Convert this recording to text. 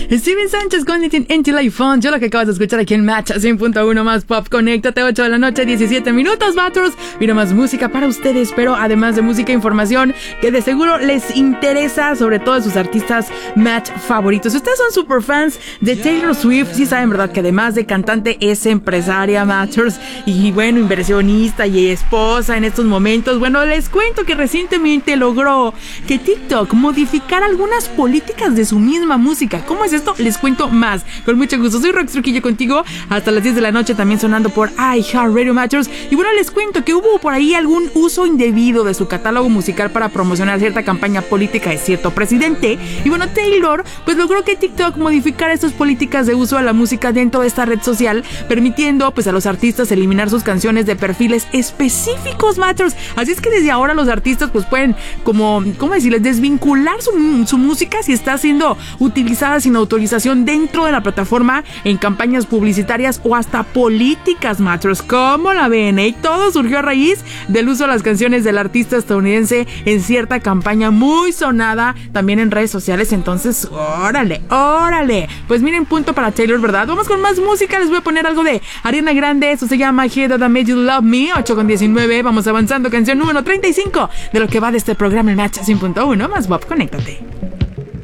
Steven Sánchez con Until I Found. Yo lo que acabas de escuchar aquí en Match 100.1 más pop. Conéctate, 8 de la noche, 17 minutos, Matros. Mira, más música para ustedes, pero además de música, información que de seguro les interesa, sobre todo de sus artistas Match favoritos. Ustedes son super fans de Taylor Swift, sí saben, ¿verdad? Que además de cantante es empresaria, Matchers, y bueno, inversionista y esposa en estos momentos. Bueno, les cuento que recientemente logró que TikTok modificara algunas políticas de su misma música. ¿Cómo es esto? Les cuento más. Con mucho gusto. Soy Rox Trujillo contigo hasta las 10 de la noche, también sonando por iHeartRadio Matchers. Y bueno, les cuento que hubo por ahí algún uso indebido de su catálogo musical para promocionar cierta campaña política de cierto presidente. Y bueno, Taylor pues logró que TikTok modificara estas políticas de uso de la música dentro de esta red social, permitiendo pues a los artistas eliminar sus canciones de perfiles específicos, Matchers. Así es que desde ahora los artistas pues pueden ¿cómo decirles? Desvincular su música si está siendo utilizada sin autorización dentro de la plataforma en campañas publicitarias o hasta políticas, Matchers. ¿Cómo la ven? Y todo surgió a raíz del uso de las canciones del artista estadounidense en cierta campaña muy sonada también en redes sociales. Entonces, órale. Pues miren, punto para Taylor, ¿verdad? Vamos con más música. Les voy a poner algo de Ariana Grande. Eso se llama Head That Made You Love Me. 8:19. Vamos avanzando. Canción número 35 de lo que va de este programa en Match 100.1 más pop. Conéctate.